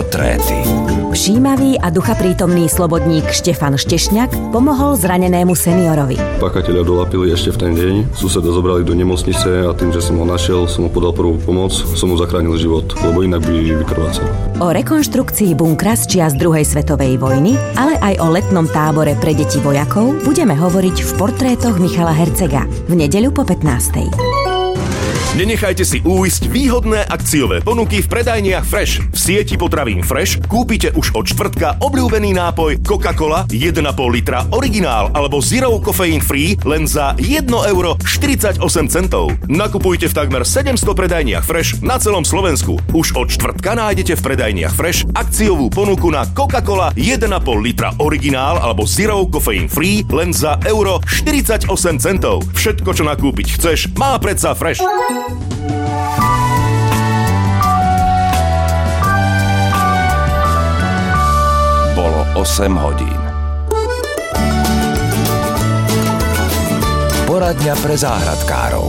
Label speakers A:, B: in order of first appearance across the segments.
A: Portréty.
B: Všímavý a duchaprítomný slobodník Štefan Štešňak pomohol zranenému seniorovi.
C: Páchatelia dolapili ešte v ten deň, suseda zobrali do nemocnice a tým, že som ho našiel, som mu podal prvú pomoc, som mu zachránil život, lebo inak by vykrvácal.
B: O rekonštrukcii bunkra z čias druhej svetovej vojny, ale aj o letnom tábore pre deti vojakov budeme hovoriť v Portrétoch Michala Hercega v nedeľu po 15:00.
D: Nenechajte si újsť výhodné akciové ponuky v predajniach Fresh. V sieti potravín Fresh kúpite už od štvrtka obľúbený nápoj Coca-Cola 1,5 litra originál alebo Zero Caffeine Free len za 1,48 €. Nakupujte v takmer 700 predajniach Fresh na celom Slovensku. Už od štvrtka nájdete v predajniach Fresh akciovú ponuku na Coca-Cola 1,5 litra originál alebo Zero Caffeine Free len za €48. Všetko, čo nakúpiť chceš, má predsa Fresh.
A: Bolo 8 hodín. Poradňa pre záhradkárov.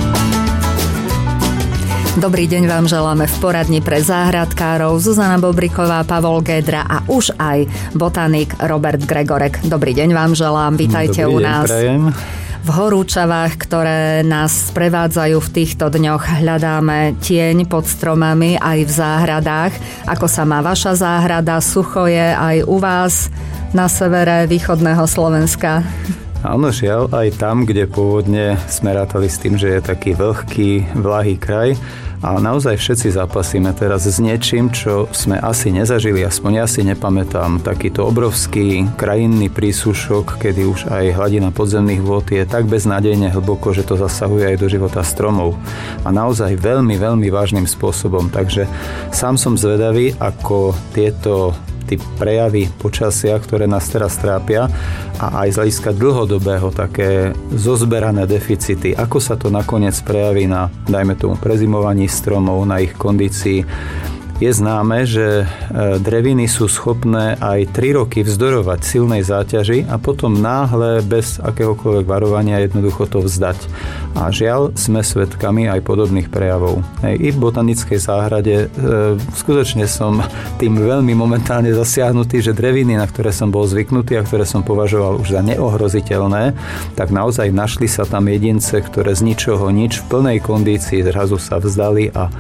E: Dobrý deň vám želáme v poradni pre záhradkárov Zuzana Bobriková, Pavol Gédra a už aj botanik Robert Gregorek. Dobrý deň vám želám, vítajte u nás.
F: Prajem.
E: V horúčavách, ktoré nás sprevádzajú v týchto dňoch, hľadáme tieň pod stromami aj v záhradách. Ako sa má vaša záhrada? Sucho je aj u vás na severe východného Slovenska?
F: Áno, žiaľ, aj tam, kde pôvodne sme rátali s tým, že je taký vlhký, vlahý kraj. A naozaj všetci zápasíme teraz s niečím, čo sme asi nezažili, aspoň ja si nepamätám. Takýto obrovský krajinný prísúšok, kedy už aj hladina podzemných vôd je tak beznádejne hlboko, že to zasahuje aj do života stromov. A naozaj veľmi, veľmi vážnym spôsobom. Takže sám som zvedavý, ako tieto prejavy počasia, ktoré nás teraz trápia a aj z hľadiska dlhodobého také zozberané deficity, ako sa to nakoniec prejaví na, dajme tomu, prezimovaní stromov, na ich kondícii. Je známe, že dreviny sú schopné aj 3 roky vzdorovať silnej záťaži a potom náhle, bez akéhokoľvek varovania, jednoducho to vzdať. A žiaľ, sme svedkami aj podobných prejavov. I v botanickej záhrade skutočne som tým veľmi momentálne zasiahnutý, že dreviny, na ktoré som bol zvyknutý a ktoré som považoval už za neohroziteľné, tak naozaj našli sa tam jedince, ktoré z ničoho nič v plnej kondícii zrazu sa vzdali a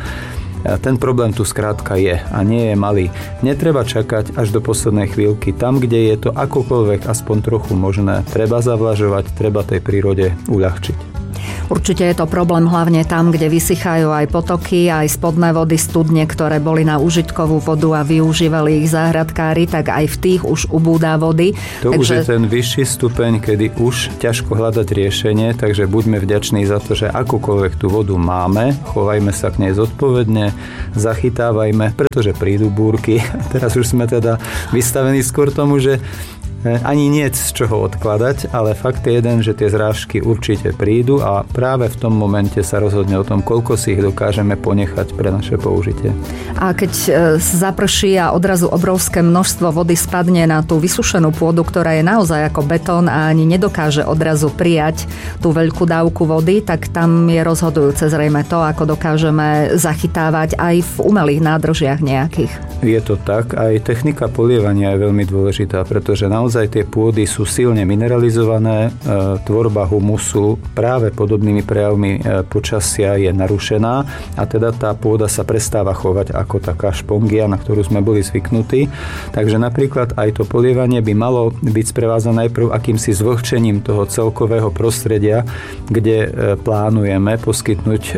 F: ten problém tu skrátka je a nie je malý. Netreba čakať až do poslednej chvíľky. Tam, kde je to akokoľvek aspoň trochu možné, treba zavlažovať, treba tej prírode uľahčiť.
E: Určite je to problém hlavne tam, kde vysychajú aj potoky, aj spodné vody, studne, ktoré boli na užitkovú vodu a využívali ich záhradkári, tak aj v tých už ubúda vody.
F: To už je ten vyšší stupeň, kedy už ťažko hľadať riešenie, takže buďme vďační za to, že akúkoľvek tú vodu máme, chovajme sa k nej zodpovedne, zachytávajme, pretože prídu búrky. Teraz už sme teda vystavení skôr tomu, že ani nie z čoho odkladať, ale fakt je jeden, že tie zrážky určite prídu a práve v tom momente sa rozhodne o tom, koľko si ich dokážeme ponechať pre naše použitie.
E: A keď zaprší a odrazu obrovské množstvo vody spadne na tú vysušenú pôdu, ktorá je naozaj ako betón a ani nedokáže odrazu prijať tú veľkú dávku vody, tak tam je rozhodujúce zrejme to, ako dokážeme zachytávať aj v umelých nádržiach nejakých.
F: Je to tak, aj technika polievania je veľmi dôležitá, pretože naozaj tie pôdy sú silne mineralizované, tvorba humusu práve podobnými prejavmi počasia je narušená a teda tá pôda sa prestáva chovať ako taká špongia, na ktorú sme boli zvyknutí. Takže napríklad aj to polievanie by malo byť sprevádzané najprv akýmsi zvlhčením toho celkového prostredia, kde plánujeme poskytnúť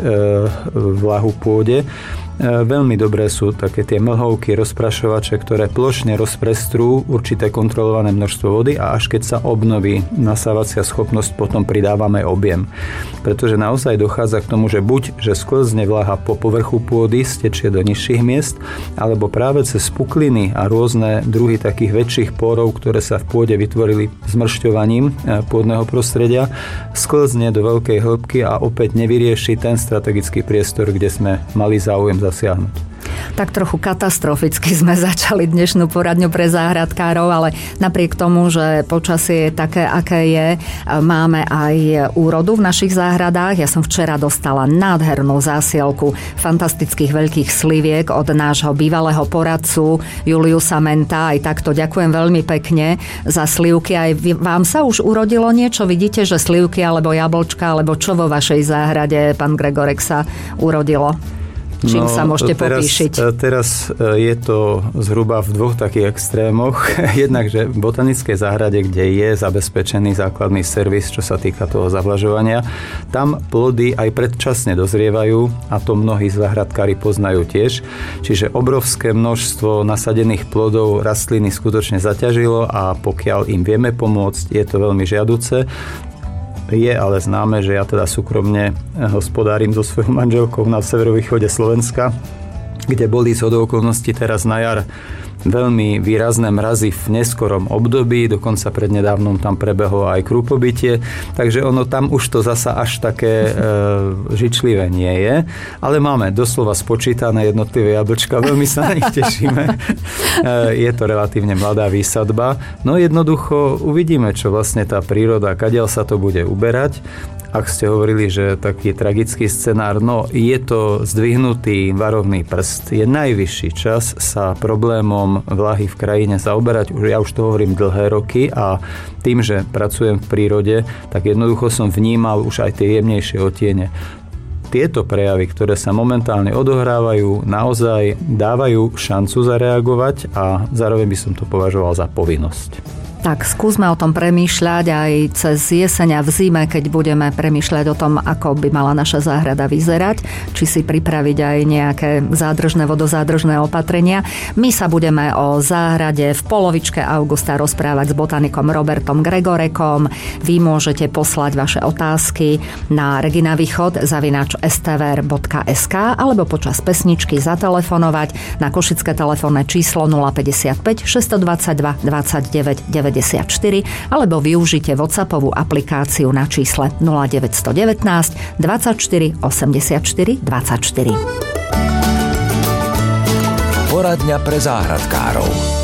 F: vlahu pôde. Veľmi dobré sú také tie mlhovky, rozprašovače, ktoré plošne rozprestrú určité kontrolované množstvo vody a až keď sa obnoví nasávacia schopnosť, potom pridávame objem. Pretože naozaj dochádza k tomu, že buď že sklzne vlaha po povrchu pôdy, stečie do nižších miest, alebo práve cez pukliny a rôzne druhy takých väčších pórov, ktoré sa v pôde vytvorili zmršťovaním pôdneho prostredia, sklzne do veľkej hĺbky a opäť nevyrieši ten strategický priestor, kde sme mali záujem zasiahnuť.
E: Tak trochu katastroficky sme začali dnešnú poradňu pre záhradkárov, ale napriek tomu, že počasie je také, aké je, máme aj úrodu v našich záhradách. Ja som včera dostala nádhernú zásielku fantastických veľkých sliviek od nášho bývalého poradcu Juliusa Menta. Aj takto ďakujem veľmi pekne za slivky. Aj vám sa už urodilo niečo? Vidíte, že slivky alebo jablčka, alebo čo vo vašej záhrade, pán Gregorek, sa urodilo? Čím sa môžete popíšiť?
F: Teraz je to zhruba v dvoch takých extrémoch. Jednak, že v botanickej záhrade, kde je zabezpečený základný servis, čo sa týka toho zavlažovania, tam plody aj predčasne dozrievajú a to mnohí záhradkári poznajú tiež. Čiže obrovské množstvo nasadených plodov rastliny skutočne zaťažilo a pokiaľ im vieme pomôcť, je to veľmi žiaduce. Je ale známe, že ja teda súkromne hospodárim so svojou manželkou na severovýchode Slovenska, kde boli zhodou okolností teraz na jar veľmi výrazné mrazy v neskorom období, dokonca prednedávnom tam prebehlo aj krúpobytie, takže ono tam už to zasa až také žičlivé nie je, ale máme doslova spočítané jednotlivé jablčka, veľmi sa na nich tešíme. Je to relatívne mladá výsadba, no jednoducho uvidíme, čo vlastne tá príroda, kadiaľ sa to bude uberať. Ak ste hovorili, že taký tragický scenár, no je to zdvihnutý varovný prst. Je najvyšší čas sa problémom vlahy v krajine zaoberať. Ja už to hovorím dlhé roky a tým, že pracujem v prírode, tak jednoducho som vnímal už aj tie jemnejšie otiene. Tieto prejavy, ktoré sa momentálne odohrávajú, naozaj dávajú šancu zareagovať a zároveň by som to považoval za povinnosť.
E: Tak skúsme o tom premýšľať aj cez jeseň a v zime, keď budeme premýšľať o tom, ako by mala naša záhrada vyzerať, či si pripraviť aj nejaké vodozádržné opatrenia. My sa budeme o záhrade v polovičke augusta rozprávať s botanikom Robertom Gregorekom. Vy môžete poslať vaše otázky na reginavýchod@stvr.sk alebo počas pesničky zatelefonovať na košické telefónne číslo 055 622 29 94 alebo využite WhatsAppovú aplikáciu na čísle 0919 24 84 24.
A: Poradňa pre záhradkárov.